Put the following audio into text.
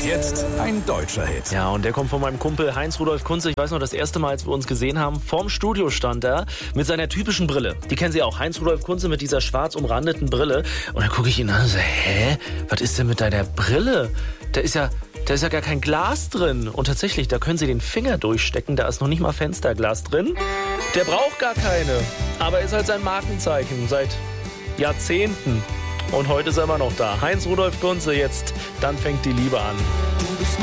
jetzt ein deutscher Hit. Ja, und der kommt von meinem Kumpel Heinz-Rudolf Kunze. Ich weiß noch, das erste Mal, als wir uns gesehen haben, vorm Studio stand er mit seiner typischen Brille. Die kennen Sie auch, Heinz-Rudolf Kunze mit dieser schwarz umrandeten Brille. Und dann gucke ich ihn an und so, was ist denn mit deiner Brille? Da ist ja gar kein Glas drin. Und tatsächlich, da können Sie den Finger durchstecken, da ist noch nicht mal Fensterglas drin. Der braucht gar keine, aber ist halt sein Markenzeichen seit Jahrzehnten. Und heute ist er immer noch da. Heinz-Rudolf Kunze, jetzt, dann fängt die Liebe an.